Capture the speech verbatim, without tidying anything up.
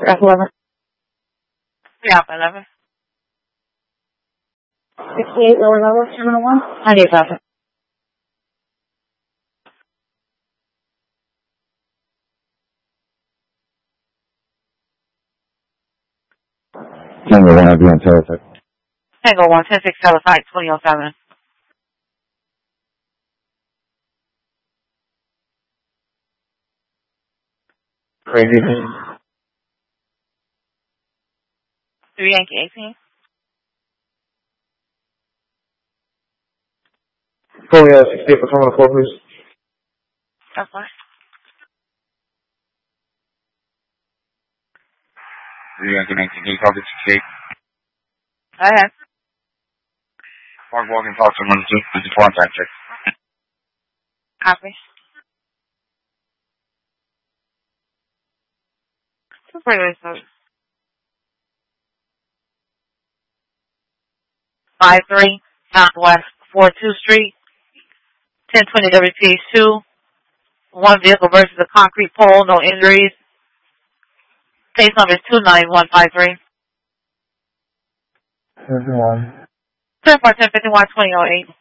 F eleven. Yeah, eleven. sixty-eight, lower level, Terminal one. ninety-eight thousand. Tango one, I'll be on teletype. Tango one, ten six, teletype, twenty oh seven. Crazy. three Yankee eighteen. Fully uh, sixty-eight for Terminal four, please. That's fine. three Yankee nineteen, can you copy sixty-eight? Go ahead. Mark walking, talk to one two, this is contact check. Copy. Five three Southwest four two Street, ten twenty W P H two. One vehicle versus a concrete pole, no injuries. Case number is two nine one five three. fifty-one. ten four ten fifty one twenty oh eight.